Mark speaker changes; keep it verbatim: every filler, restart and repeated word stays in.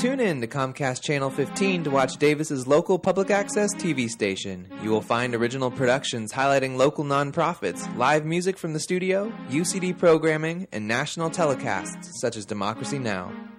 Speaker 1: Tune in to Comcast Channel fifteen to watch Davis's local public access T V station. You will find original productions highlighting local nonprofits, live music from the studio, U C D programming, and national telecasts such as Democracy Now!